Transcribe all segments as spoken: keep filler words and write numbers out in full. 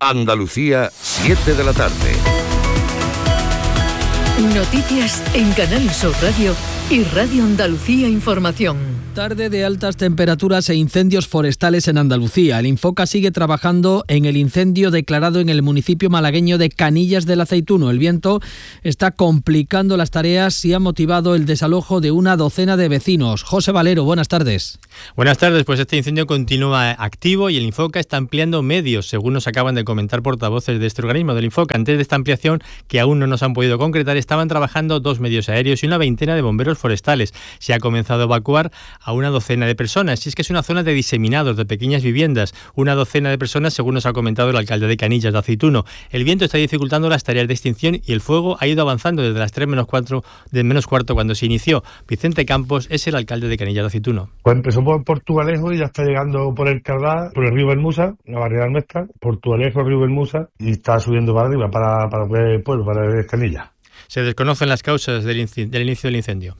Andalucía, siete de la tarde. Noticias en Canal Sur Radio y Radio Andalucía Información. Tarde de altas temperaturas e incendios forestales en Andalucía. El Infoca sigue trabajando en el incendio declarado en el municipio malagueño de Canillas del Aceituno. El viento está complicando las tareas y ha motivado el desalojo de una docena de vecinos. José Valero, buenas tardes. Buenas tardes, pues este incendio continúa activo y el Infoca está ampliando medios, según nos acaban de comentar portavoces de este organismo, del Infoca. Antes de esta ampliación, que aún no nos han podido concretar, estaban trabajando dos medios aéreos y una veintena de bomberos forestales. Se ha comenzado a evacuar a una docena de personas. Y es que es una zona de diseminados, de pequeñas viviendas. Una docena de personas, según nos ha comentado el alcalde de Canillas de Aceituno. El viento está dificultando las tareas de extinción y el fuego ha ido avanzando desde las tres menos cuatro, de menos cuarto cuando se inició. Vicente Campos es el alcalde de Canillas de Aceituno. Pues empezó por Portugalejos y ya está llegando por el Cardá, por el río Bermusa, la barriada nuestra, Portugalejos, río Bermusa, y está subiendo para arriba, para, para el pueblo, para Canillas. Se desconocen las causas del, inc- del inicio del incendio.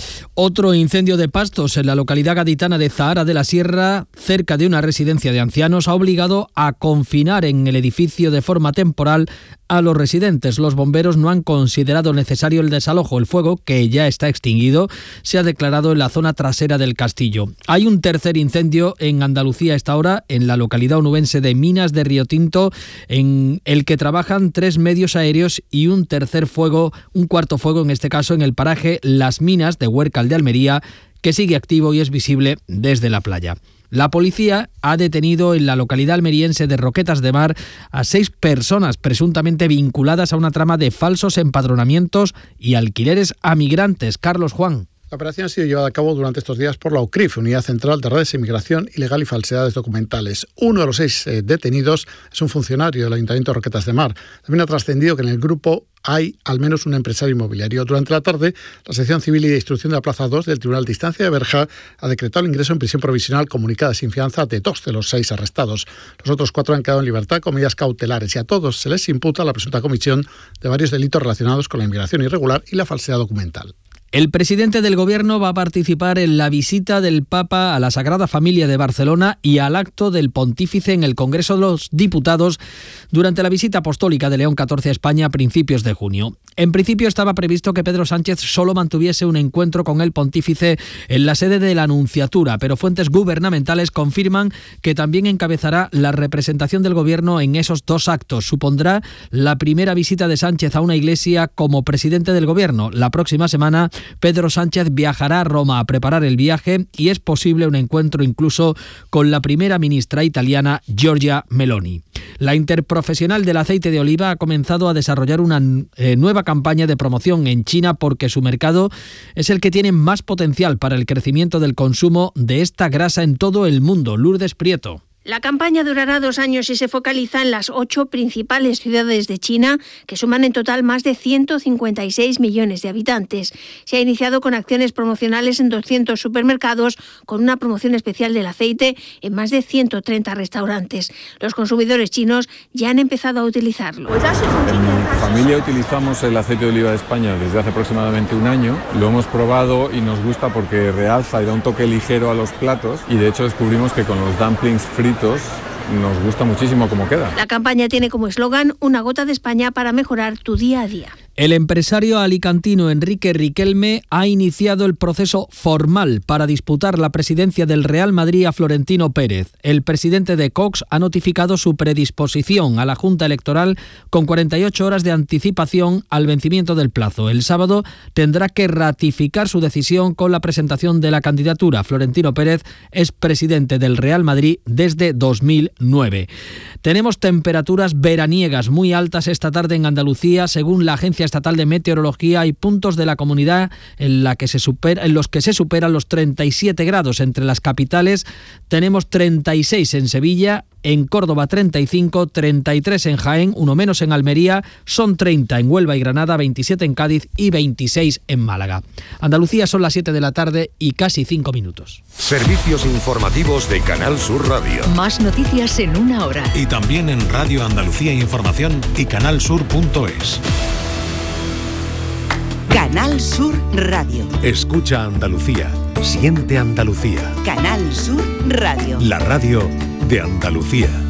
Otro incendio de pastos en la localidad gaditana de Zahara de la Sierra, cerca de una residencia de ancianos, ha obligado a confinar en el edificio de forma temporal a los residentes. Los bomberos no han considerado necesario el desalojo. El fuego, que ya está extinguido, se ha declarado en la zona trasera del castillo. Hay un tercer incendio en Andalucía a esta hora, en la localidad onubense de Minas de Río Tinto, en el que trabajan tres medios aéreos y un tercer fuego, un cuarto fuego, en este caso en el paraje Las Minas de Huércal de Almería, que sigue activo y es visible desde la playa. La policía ha detenido en la localidad almeriense de Roquetas de Mar a seis personas presuntamente vinculadas a una trama de falsos empadronamientos y alquileres a migrantes. Carlos Juan. La operación ha sido llevada a cabo durante estos días por la U C R I F, Unidad Central de Redes de Inmigración Ilegal y Falsedades Documentales. Uno de los seis eh, detenidos es un funcionario del Ayuntamiento de Roquetas de Mar. También ha trascendido que en el grupo hay al menos un empresario inmobiliario. Durante la tarde, la sección civil y de instrucción de la Plaza dos del Tribunal de Instancia de Berja ha decretado el ingreso en prisión provisional comunicada sin fianza de dos de los seis arrestados. Los otros cuatro han quedado en libertad con medidas cautelares y a todos se les imputa la presunta comisión de varios delitos relacionados con la inmigración irregular y la falsedad documental. El presidente del Gobierno va a participar en la visita del Papa a la Sagrada Familia de Barcelona y al acto del Pontífice en el Congreso de los Diputados durante la visita apostólica de León catorce a España a principios de junio. En principio estaba previsto que Pedro Sánchez solo mantuviese un encuentro con el Pontífice en la sede de la Nunciatura, pero fuentes gubernamentales confirman que también encabezará la representación del Gobierno en esos dos actos. Supondrá la primera visita de Sánchez a una iglesia como presidente del Gobierno. La próxima semana Pedro Sánchez viajará a Roma a preparar el viaje y es posible un encuentro incluso con la primera ministra italiana Giorgia Meloni. La Interprofesional del Aceite de Oliva ha comenzado a desarrollar una eh, nueva campaña de promoción en China porque su mercado es el que tiene más potencial para el crecimiento del consumo de esta grasa en todo el mundo. Lourdes Prieto. La campaña durará dos años y se focaliza en las ocho principales ciudades de China, que suman en total más de ciento cincuenta y seis millones de habitantes. Se ha iniciado con acciones promocionales en doscientos supermercados, con una promoción especial del aceite en más de ciento treinta restaurantes. Los consumidores chinos ya han empezado a utilizarlo. En familia utilizamos el aceite de oliva de España desde hace aproximadamente un año. Lo hemos probado y nos gusta porque realza y da un toque ligero a los platos, y de hecho descubrimos que con los dumplings fritos nos gusta muchísimo cómo queda. La campaña tiene como eslogan una gota de España para mejorar tu día a día. El empresario alicantino Enrique Riquelme ha iniciado el proceso formal para disputar la presidencia del Real Madrid a Florentino Pérez. El presidente de Cox ha notificado su predisposición a la Junta Electoral con cuarenta y ocho horas de anticipación al vencimiento del plazo. El sábado tendrá que ratificar su decisión con la presentación de la candidatura. Florentino Pérez es presidente del Real Madrid desde dos mil nueve. Tenemos temperaturas veraniegas muy altas esta tarde en Andalucía. Según la Agencia Estatal de Meteorología, hay puntos de la comunidad en, la que se supera, en los que se superan los treinta y siete grados. Entre las capitales tenemos treinta y seis en Sevilla, en Córdoba treinta y cinco, treinta y tres en Jaén, uno menos en Almería, son treinta en Huelva y Granada, veintisiete en Cádiz y veintiséis en Málaga. Andalucía, son las siete de la tarde y casi cinco minutos. Servicios informativos de Canal Sur Radio. Más noticias en una hora. Y también en Radio Andalucía Información y canal sur punto es. Canal Sur Radio. Escucha Andalucía. Siente Andalucía. Canal Sur Radio. La radio de Andalucía.